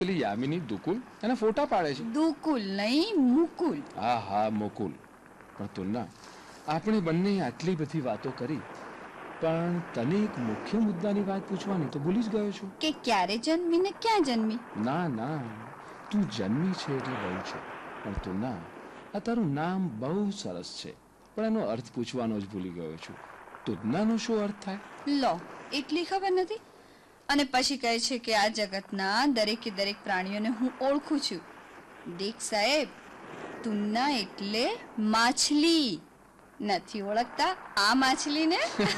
પેલી યામિની દુકુલ એના ફોટા પાડે છે. દુકુલ નહીં, મુકુલ. હા હા મુકુલ. પણ તુલના, આપણે બંને આટલી બધી વાતો કરી, પણ તને એક મુખ્ય મુદ્દાની વાત પૂછવાની તો ભૂલી જ ગયો છું. કે ક્યારે જન્મી ને ક્યાં જન્મી? ના ના, તું જન્મી છે એટલે બહુ છે. પણ તુલના, આ તારું નામ બહુ સરસ છે, પણ એનો અર્થ પૂછવાનો જ ભૂલી ગયો છું. તુલનાનો શું અર્થ થાય? લો, એટલી ખબર નથી. અને પછી કહે છે કે આ જગતના દરેકે દરેક પ્રાણીઓને હું ઓળખું છું. દેખ સાહેબ, તુન્ના એટલે માછલી. નથી ઓળખતા આ માછલીને?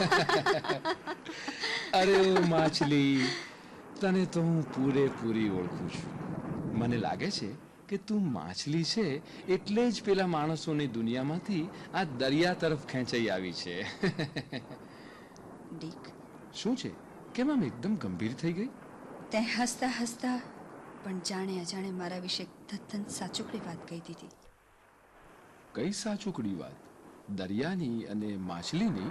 અરે ઓ માછલી, તને તો હું પૂરેપૂરી ઓળખું છું. મને લાગે છે કે તું માછલી છે એટલે જ પેલા માણસોની દુનિયામાંથી આ દરિયા તરફ ખેંચાઈ આવી છે. ડીક, શું છે? કેમ આમ એકદમ ગંભીર થઈ ગઈ? તે હસતા હસતા પણ જાણે અજાણે મારા વિશે તદ્દન સાચુકડી વાત કહી દીધી. કઈ સાચુકડી વાત? દરિયાની અને માછલીની?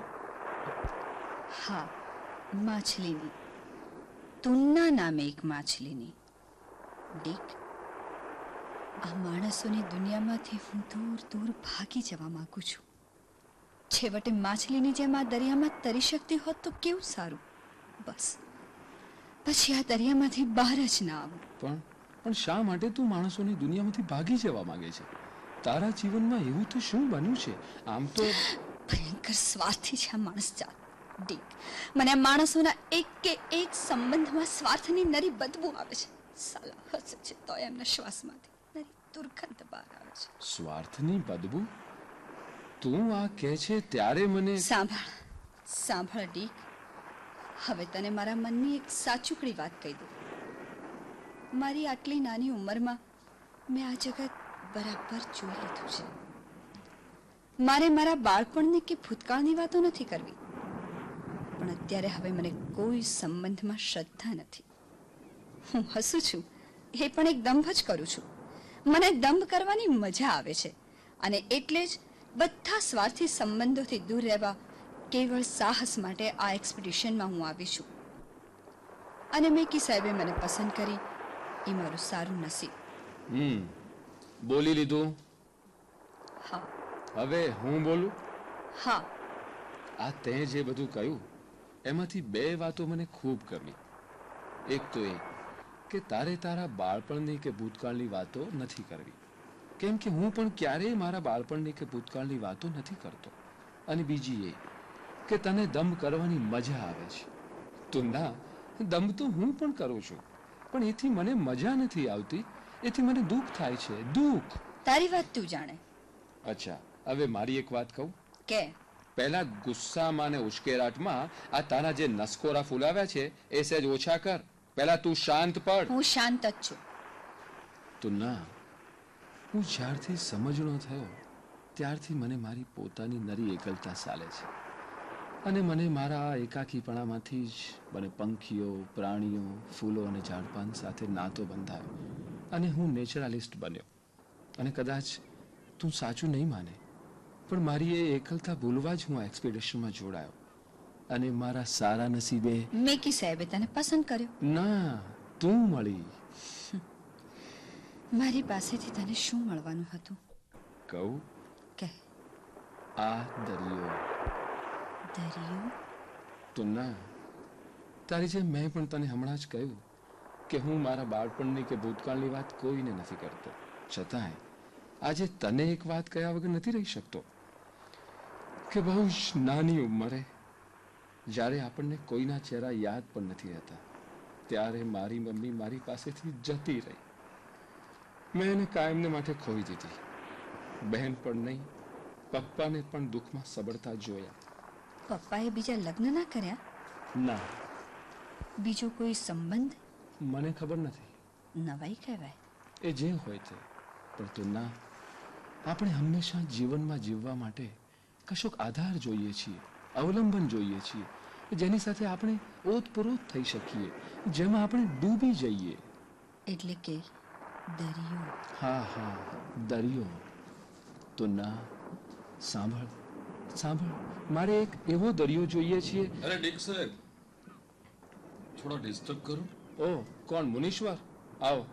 હા, માછલીની. તુન્ના નામે એક માછલીની. ડીક, આ માણસોની દુનિયામાંથી હું દૂર દૂર ભાગી જવા માંગુ છું. છેવટે માછલીની જેમ આ દરિયામાં તરી શકતી હોત તો કેવું સારું. બસ પછી આ દરિયામાંથી બહાર જ ના આવું. પણ શા માટે તું માણસોની દુનિયામાંથી ભાગી જવા માંગે છે? તારા જીવનમાં એવું તો શું બન્યું છે? આમ તો ભયંકર સ્વાર્થી છે આ માણસ જાત. ડીક, મને આ માણસોના એક કે એક સંબંધમાં સ્વાર્થની નરી બદબુ આવે છે. સાલા હસે છે તો એમના શ્વાસમાંથી નરી દુર્ગંધ બહાર આવે છે. સ્વાર્થની બદબુ? તું આ કહે છે ત્યારે મને સાંભળ ડીક, હવે તને મારા મનની એક સાચુકડી વાત કહી દઉં. મારી આટલી નાની ઉંમરમાં મેં આ જગત બરાબર જોઈ લીધું છે. મારે મારા બાળપણની કે ભૂતકાળની વાતો નથી કરવી, પણ અત્યારે હવે મને કોઈ સંબંધમાં શ્રદ્ધા નથી. હું હસું છું એ પણ એક દંભ જ કરું છું. મને દંભ કરવાની મજા આવે છે, અને એટલે જ બધા સ્વાર્થી સંબંધોથી દૂર રહેવા કેવળ સાહસ માટે આ એક્સપિડિશનમાં હું આવી છું. અને મેકી સાહેબે મને પસંદ કરી એ મારું સારું નસીબ. બોલી લીધું? હા. હવે હું બોલું? હા. આ તે જે બધું કહ્યું એમાંથી બે વાતો મને ખૂબ ગમી. એક તો એ કે તારે તારા બાળપણની કે ભૂતકાળની વાતો નથી કરવી, કેમ કે હું પણ ક્યારેય મારા બાળપણની કે ભૂતકાળની વાતો નથી કરતો. અને બીજી એ કે તને દંભ કરવાની મજા આવે છે. તો ના, દંભ તો હું પણ કરું છું, પણ એથી મને મજા નથી આવતી. એથી મને દુઃખ થાય છે. દુઃખ. તારી વાત તું જાણે. અચ્છા, હવે મારી એક વાત કહું કે પહેલા ગુસ્સામાં ને ઉશ્કેરાટમાં આ તારા જે નસકોરા ફૂલાવ્યા છે એ સહેજ ઓછા કર. પહેલા તું શાંત પડ. હું શાંત જ છું. તો ના, હું જ્યારથી સમજણો થયો ત્યારથી મને મારી પોતાની નરી એકલતા ચાલે છે, અને મને મારા આ એકાકીપણામાંથી જ મને પંખીઓ, પ્રાણીઓ, ફૂલો અને ઝાડપાન સાથે નાતો બંધાયો, અને હું નેચરલિસ્ટ બન્યો. અને કદાચ તું સાચું નહીં માને, પણ મારી એ એકલતા ભૂલવા જ હું આ એક્સપિડિશનમાં જોડાયો. અને મારા સારા નસીબે મેકી સાહેબે તને પસંદ કર્યો. ના, તું મળી. મારી પાસેથી તને શું મળવાનું હતું? કહું? કે આ દરિયો. દરિયો? તો ના, તારી જેમ મેં પણ તને હમણાં જ કહ્યું કે હું મારા બાળપણની કે ભૂતકાળની વાત કોઈને નથી કરતો. છતાંય આજે તને એક વાત કહ્યા વગર નથી રહી શકતો કે બહુ જ નાની ઉંમરે જ્યારે આપણને કોઈના ચહેરા યાદ પણ નથી રહેતા, ત્યારે મારી મમ્મી મારી પાસેથી જતી રહી. મેં એને કાયમને માટે ખોઈ દીધી. બહેન પણ નહીં, પપ્પાને પણ દુઃખમાં સબળતા જોયા. પપ્પાએ બીજા લગ્ન ના કર્યા? ના. બીજો કોઈ સંબંધ? મને ખબર નથી. નવાઈ કહેવાય. એ જે હોય તે, પણ તો ના, આપણે હંમેશા જીવનમાં જીવવા માટે કશોક આધાર જોઈએ છીએ, અવલંબન જોઈએ છીએ, જેની સાથે આપણે ઓતપ્રોત થઈ શકીએ, જેમાં આપણે ડૂબી જઈએ. એટલે કે દરિયો. હા હા, દરિયો. તો ના, સાંભળ સાંભળ, મારે એક એવો દરિયો જોઈએ છીએ. અરે ડીક સાહેબ, થોડા ડિસ્ટર્બ કરું? ઓહ, કોણ? મુનીશ્વર, આવો.